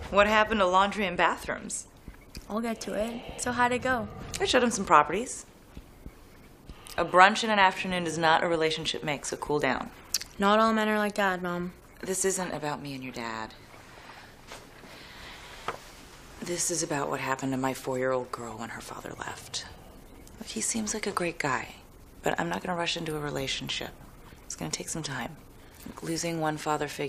What happened to laundry and bathrooms? I'll get to it. So how'd it go? I showed him some properties. A brunch in an afternoon is not a relationship make, so cool down. Not all men are like Dad, Mom. This isn't about me and your dad. This is about what happened to my 4-year-old girl when her father left. Look, he seems like a great guy, but I'm not going to rush into a relationship. It's going to take some time. Losing one father figure